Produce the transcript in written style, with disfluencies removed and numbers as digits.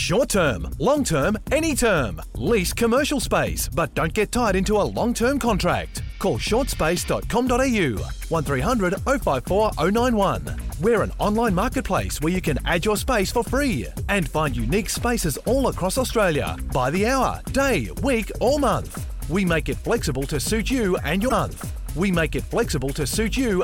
Short term, long term, any term. Lease commercial space, but don't get tied into a long-term contract. Call shortspace.com.au 1300 054 091. We're an online marketplace where you can add your space for free and find unique spaces all across Australia by the hour, day, week or month. We make it flexible to suit you and your month. We make it flexible to suit you